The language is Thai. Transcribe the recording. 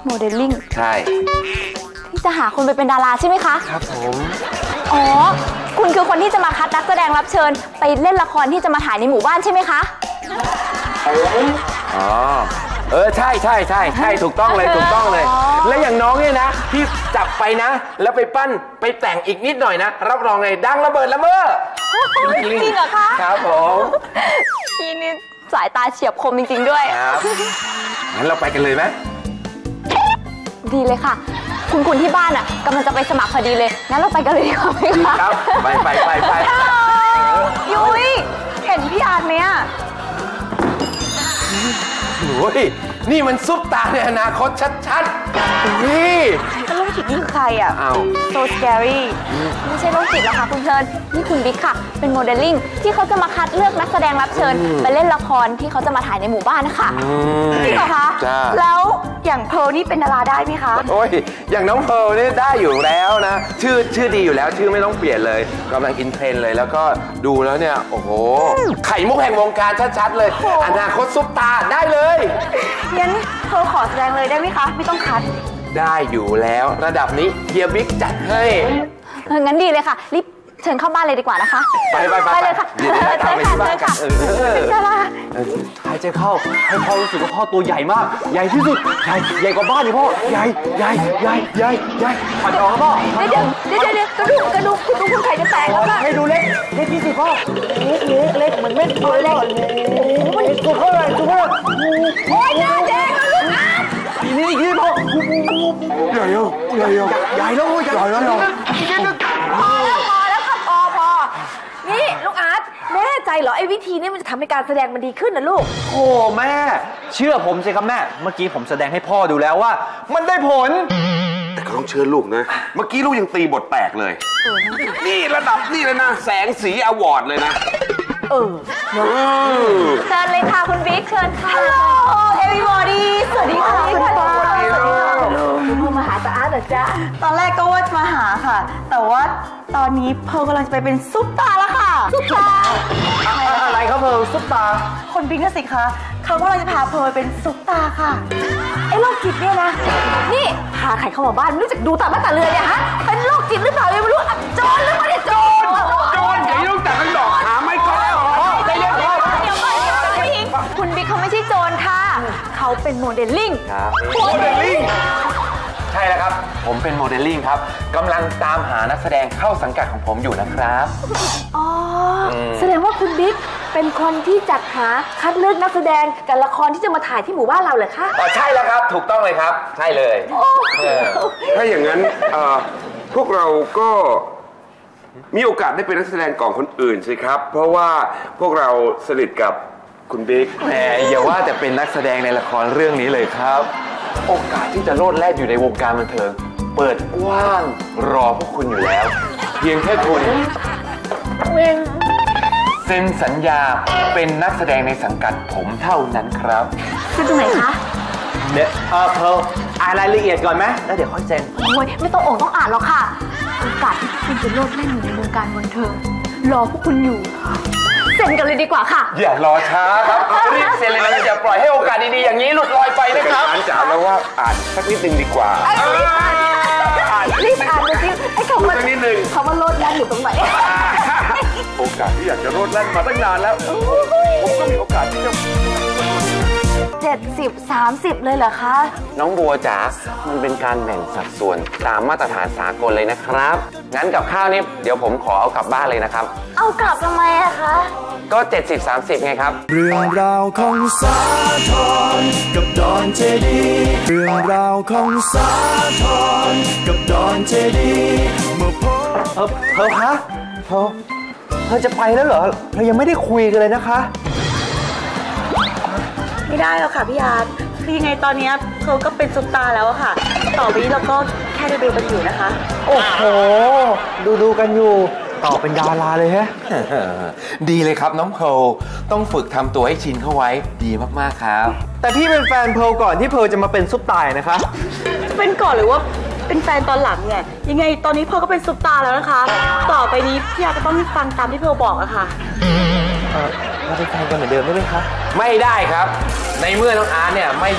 โมเดลลิ่งใช่ที่จะหาคนไปเป็นดาราใช่ไหมคะครับผมอ๋อคุณคือคนที่จะมาคัดนักแสดงรับเชิญไปเล่นละครที่จะมาถ่ายในหมู่บ้านใช่ไหมคะอ๋อใช่ถูกต้องเลยและอย่างน้องเนี่ยนะที่จับไปนะแล้วไปปั้นไปแต่งอีกนิดหน่อยนะรับรองเลยดังระเบิดระเบ้อจริงเหรอคะครับผมพี่นี่สายตาเฉียบคมจริงๆด้วยครับงั้นเราไปกันเลยไหมดีเลยค่ะคุณที่บ้านอ่ะกำลังจะไปสมัครพอดีเลยงั้นเราไปกันเลยดีกว่าไหมคะครับไปยุ้ยเห็นพี่อาร์ตไหมอ่ะโอ้ยนี่มันซุปตาในอนาคตชัดๆนี่โรคจิตนี่คือใครอ่ะso scary ไม่ใช่โรคจิตหรอกค่ะคุณเชิญนี่คุณบิ๊กค่ะเป็นโมเดลลิ่งที่เขาจะมาคัดเลือกนักแสดงรับเชิญไปเล่นละครที่เขาจะมาถ่ายในหมู่บ้านนะคะจริงเหรอคะแล้วอย่างเพร์ลนี่เป็นดาราได้ไหมคะโอ้ยอย่างน้องเพร์ลนี่ได้อยู่แล้วนะชื่อดีอยู่แล้วชื่อไม่ต้องเปลี่ยนเลยกำลังอินเทรนด์เลยแล้วก็ดูแล้วเนี่ยโอ้โหไข่มุกแห่งวงการชัดๆเลยอนาคตซุปตาได้เลยงั้นเพร์ลขอแสดงเลยได้ไหมคะไม่ต้องคัดได้อยู่แล้วระดับนี้เฮียบิ๊กจัดให้งั้นดีเลยค่ะรีบเชิญเข้าบ้านเลยดีกว่านะคะไปเลยค่ะเชิญค่ะหายใจเข้าให้พ่อรู้สึกว่าพ่อตัวใหญ่มากใหญ่ที่สุดใหญ่กว่าบ้านนี่พ่อใหญ่ปัดออกพ่อเดี๋ยวกระดูกคุณไข่จะแตกแล้วค่ะให้ดูเล็กที่สุดพ่อเล็กเหมือนเม็ดเล็กสุดเท่าไหร่โอ้ยหน้าแดงแล้วลูกอาร์ตนี่พ่อใหญ่แล้วพอแล้วค่ะพอนี่ลูกอาร์ตแน่ใจเหรอไอ้วิธีนี้มันจะทำให้การแสดงมันดีขึ้นนะลูกโอ้แม่เชื่อผมสิครับแม่เมื่อกี้ผมแสดงให้พ่อดูแล้วว่ามันได้ผลแต่ก็ต้องเชื่อลูกนะเมื่อกี้ลูกยังตีบทแตกเลยนี่ระดับนี่เลยนะแสงสีอวอร์ดเลยนะเชิญเลยค่ะคุณบิ๊กเชิญค่ะ Hello everybody สวัสดีค่ะคุณป้ามาหาตาอาร์ตเหรอจ๊ะตอนแรกก็ว่าจะมาหาค่ะแต่ว่าตอนนี้เพร์ลกำลังจะไปเป็นซุปตาแล้วค่ะซุปตาอะไรครับเพร์ลซุปตาคนบิ๊กนะสิคะเขากำลังจะพาเพร์ลไปเป็นซุปตาค่ะไอ้โรคจิตเนี่ยนะนี่พาใครเข้ามาบ้านไม่รู้จักดูตาบ้านตาเรือนเนี่ยฮะเป็นโรคจิตหรือเปล่าไม่รู้โจรหรือเปล่าเนี่ยโจรอย่ายุ่งแต่กันดอกหาไม่ก่อนคุณบิ๊กเขาไม่ใช่โจรค่ะเขาเป็นโมเดลลิ่งโมเดลลิ่งใช่แล้วครับผมเป็นโมเดลลิ่งครับกำลังตามหานักแสดงเข้าสังกัดของผมอยู่นะครับอ๋อแสดงว่าคุณบิ๊กเป็นคนที่จัดหาคัดเลือกนักแสดงกับละครที่จะมาถ่ายที่หมู่บ้านเราเหรอคะใช่แล้วครับถูกต้องเลยครับใช่เลยถ้าอย่างนั้นพวกเราก็มีโอกาสได้เป็นนักแสดงก่อนคนอื่นสิครับเพราะว่าพวกเราสนิทกับคุณบิ๊กแหมอย่าว่าแต่เป็นนักแสดงในละครเรื่องนี้เลยครับโอกาสที่จะโลดแล่นอยู่ในวงการบันเทิงเปิดกว้างรอพวกคุณอยู่แล้วเพียงแค่คุณเซ็นสัญญาเป็นนักแสดงในสังกัดผมเท่านั้นครับคือตรงไหนคะเดี๋ยวเพร์ลอ่านรายละเอียดก่อนไหมแล้วเดี๋ยวค่อยเซ็นโอ้ยไม่ต้องต้องอ่านหรอกค่ะโอกาสที่คุณจะโลดแล่นอยู่ในวงการบันเทิงรอพวกคุณอยู่เซ็นกันเลยดีกว่าค่ะอย่ารอช้าครับรีบเซ็นเลยนะอย่าปล่อยให้โอกาสดีๆอย่างนี้หลุดลอยไปนะครับอ่านจ๋าแล้วว่าอ่านสักนิดนึงดีกว่ารีบอ่านดูสิไอ้คำว่านิดนึงคำว่าโลดแล่นอยู่ตรงไหนโอกาสที่อยากจะโลดแล่นมาตั้งนานแล้วผมก็มีโอกาสที่จะ 70-30เลยเหรอคะน้องบัวจ๋ามันเป็นการแบ่งสัดส่วนตามมาตรฐานสากลเลยนะครับงั้นกับข้าวนี้เดี๋ยวผมขอเอากลับบ้านเลยนะครับเอากลับทำไมอะคะก็70-30ไงครับเรื่องราวของสาทรกับดอนเจดีเรื่องราวของสาทรกับดอนเจดีเมื่อพบเพร์ลคะเพร์ลจะไปแล้วเหรอเรายังไม่ได้คุยกันเลยนะคะไม่ได้แล้วค่ะพี่อาร์ตคือยังไงตอนนี้เขาก็เป็นซุปตาแล้วค่ะต่อไปนี้เราก็แค่ดูกันอยู่นะคะโอ้โหดูกันอยู่ต่อเป็นดาราเลยฮะดีเลยครับน้องเพร์ลต้องฝึกทำตัวให้ชินเข้าไว้ดีมากๆครับแต่พี่เป็นแฟนเพร์ลก่อนที่เพร์ลจะมาเป็นซุปตานะคะเป็นก่อนหรือว่าเป็นแฟนตอนหลังไงยังไงตอนนี้เพร์ลก็เป็นซุปตาแล้วนะคะต่อไปนี้พี่อาร์ตก็ต้องฟังตามที่เพร์ลบอกอะค่ะเราเป็นแฟนกันเหมือนเดิมได้ไหมคะไม่ได้ครับในเมื่อน้องอาร์ตเนี่ยไม่